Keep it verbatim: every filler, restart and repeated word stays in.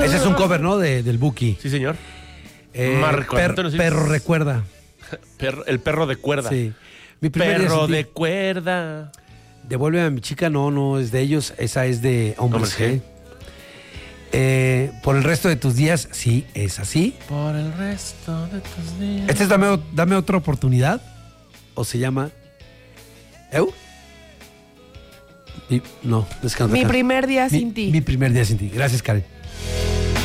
Ese es un cover, ¿no? De, del Buki. Sí, señor. Eh, Marco per- Antonio, sí. Perro recuerda. Perro- el perro de cuerda. Sí. Mi primer día Perro sin ti. de cuerda. Devuelve a mi chica, no, no es de ellos. Esa es de Hombres Hombres G. Eh, por el resto de tus días, sí, es así. Por el resto de tus días. Este es Dame, Dame Otra Oportunidad. O se llama... ¿Eu? Mi- no, es que no Mi toca. primer día Mi- sin ti. Mi primer día sin ti. Gracias, Karen.